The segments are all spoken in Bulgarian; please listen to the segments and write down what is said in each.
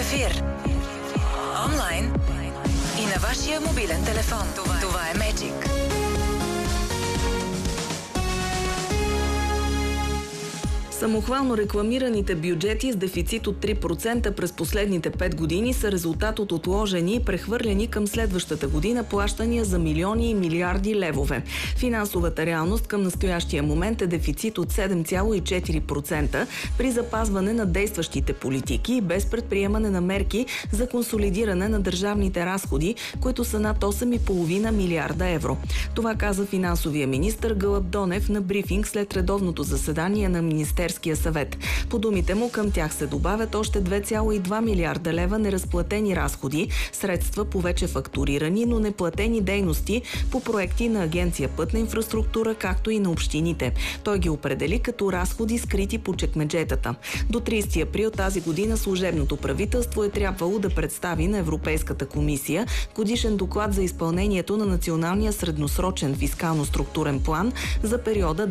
ефир, онлайн и на вашия мобилен телефон. Това е Magic. Самохвално рекламираните бюджети с дефицит от 3% през последните 5 години са резултат от отложени и прехвърлени към следващата година плащания за милиони и милиарди левове. Финансовата реалност към настоящия момент е дефицит от 7,4% при запазване на действащите политики и без предприемане на мерки за консолидиране на държавните разходи, които са над 8,5 милиарда евро. Това каза финансовия министър Гълъб Донев на брифинг след редовното заседание на Министерския съвет. По думите му, към тях се добавят още 2,2 милиарда лева неразплатени разходи, средства по вече фактурирани, но неплатени дейности по проекти на Агенция Пътна инфраструктура, както и на общините. Той ги определи като разходи, скрити по чекмеджетата. До 30 април тази година служебното правителство е трябвало да представи на Европейската комисия годишен доклад за изпълнението на националния средносрочен фискално-структурен план за периода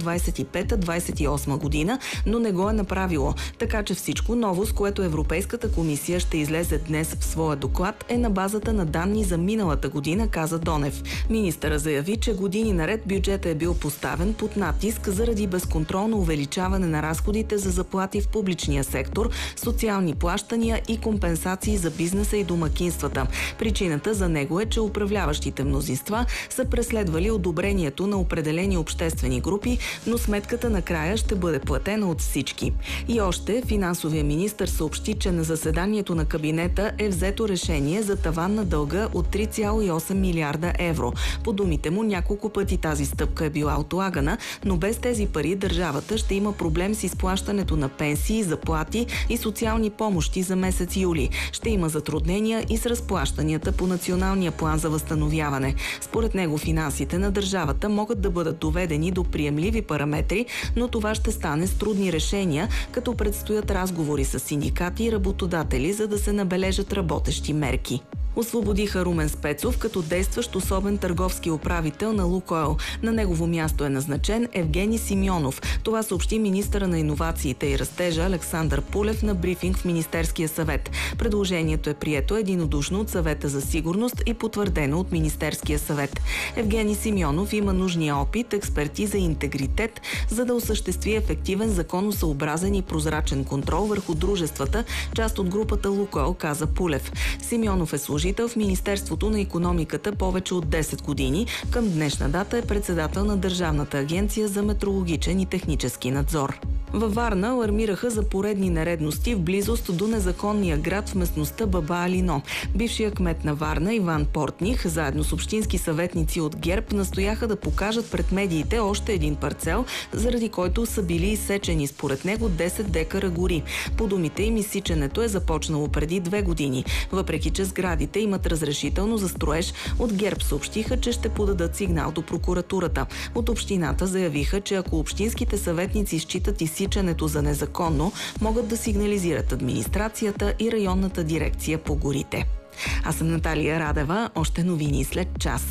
25-28 година, но не го е направило. Така че всичко ново, с което Европейската комисия ще излезе днес в своя доклад, е на базата на данни за миналата година, каза Донев. Министъра заяви, че години наред бюджетът е бил поставен под натиск заради безконтролно увеличаване на разходите за заплати в публичния сектор, социални плащания и компенсации за бизнеса и домакинствата. Причината за него е, че управляващите мнозинства са преследвали одобрението на определени обществени групи, но сметката накрая ще бъде платена от всички. И още, финансовия министър съобщи, че на заседанието на кабинета е взето решение за таван на дълга от 3,8 милиарда евро. По думите му, няколко пъти тази стъпка е била отлагана, но без тези пари държавата ще има проблем с изплащането на пенсии, заплати и социални помощи за месец юли. Ще има затруднения и с разплащанията по Националния план за възстановяване. Според него финансите на държавата могат да бъдат доведени до приемливи параметри, но това ще стане с трудни решения, като предстоят разговори с синдикати и работодатели, за да се набележат работещи мерки. Освободиха Румен Спецов като действащ особен търговски управител на Лукойл. На негово място е назначен Евгений Симеонов. Това съобщи министъра на иновациите и растежа Александър Пулев на брифинг в Министерския съвет. Предложението е прието единодушно от Съвета за сигурност и потвърдено от Министерския съвет. Евгений Симеонов има нужния опит, експертиза и интегритет, за да осъществи ефективен, законосъобразен и прозрачен контрол върху дружествата, част от групата Лукойл, каза Пулев. Симеонов е служител в Министерството на икономиката повече от 10 години. Към днешна дата е председател на Държавната агенция за метрологичен и технически надзор. Във Варна алармираха за поредни нередности в близост до незаконния град в местността Баба Алино. Бившият кмет на Варна Иван Портних, заедно с общински съветници от ГЕРБ, настояха да покажат пред медиите още един парцел, заради който са били изсечени според него 10 декара гори. По думите им, изсичането е започнало преди 2 години. Въпреки че сградите имат разрешително за строеж, от ГЕРБ съобщиха, че ще подадат сигнал до прокуратурата. От общината заявиха, че ако общинските съветници считат изсичането за незаконно, могат да сигнализират администрацията и районната дирекция по горите. Аз съм Наталия Радева. Още новини след час.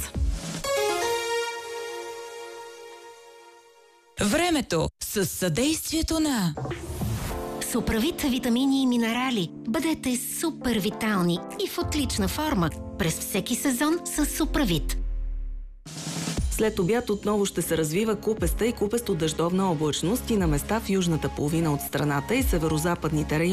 Времето с съдействието на Суправит витамини и минерали. Бъдете супер витални и в отлична форма през всеки сезон с Суправит. След обяд отново ще се развива купеста и купесто-дъждовна облачност и на места в южната половина от страната и северозападните райони.